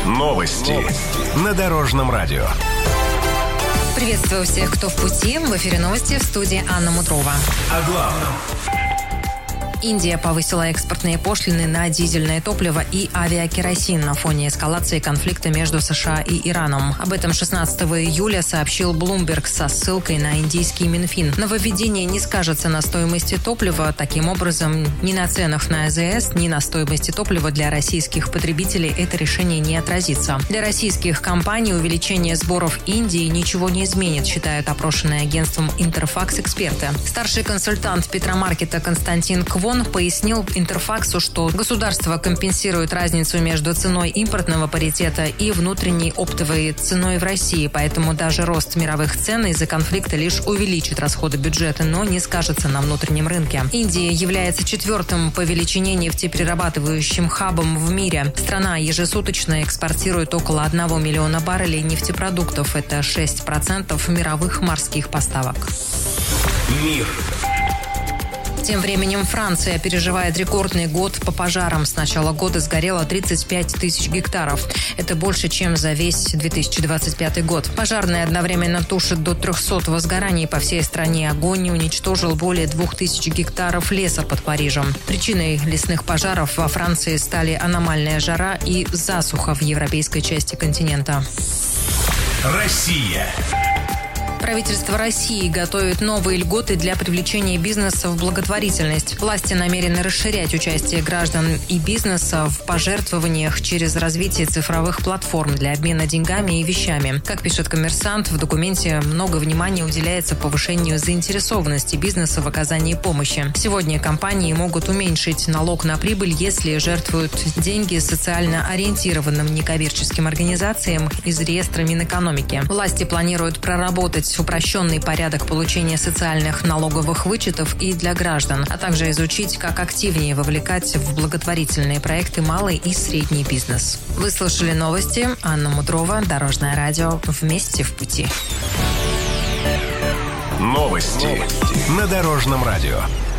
Новости на Дорожном радио. Приветствую всех, кто в пути. В эфире новости, в студии Анна Мудрова. О главном. Индия повысила экспортные пошлины на дизельное топливо и авиакеросин на фоне эскалации конфликта между США и Ираном. Об этом 16 июля сообщил Bloomberg со ссылкой на индийский Минфин. Нововведение не скажется на стоимости топлива. Таким образом, ни на ценах на АЗС, ни на стоимости топлива для российских потребителей это решение не отразится. Для российских компаний увеличение сборов Индии ничего не изменит, считают опрошенные агентством Интерфакс эксперты. Старший консультант Петромаркета Константин Квон пояснил Интерфаксу, что государство компенсирует разницу между ценой импортного паритета и внутренней оптовой ценой в России, поэтому даже рост мировых цен из-за конфликта лишь увеличит расходы бюджета, но не скажется на внутреннем рынке. Индия является четвертым по величине нефтеперерабатывающим хабом в мире. Страна ежесуточно экспортирует около 1 миллиона баррелей нефтепродуктов. Это 6% мировых морских поставок. Мир. Тем временем Франция переживает рекордный год по пожарам. С начала года сгорело 35 тысяч гектаров. Это больше, чем за весь 2025 год. Пожарные одновременно тушат до 300 возгораний по всей стране. Огонь уничтожил более 2000 гектаров леса под Парижем. Причиной лесных пожаров во Франции стали аномальная жара и засуха в европейской части континента. Россия. Правительство России готовит новые льготы для привлечения бизнеса в благотворительность. Власти намерены расширять участие граждан и бизнеса в пожертвованиях через развитие цифровых платформ для обмена деньгами и вещами. Как пишет «Коммерсант», в документе много внимания уделяется повышению заинтересованности бизнеса в оказании помощи. Сегодня компании могут уменьшить налог на прибыль, если жертвуют деньги социально ориентированным некоммерческим организациям из реестра Минэкономики. Власти планируют проработать упрощенный порядок получения социальных налоговых вычетов и для граждан, а также изучить, как активнее вовлекать в благотворительные проекты малый и средний бизнес. Вы слушали новости. Анна Мудрова, Дорожное радио. Вместе в пути. Новости на Дорожном радио.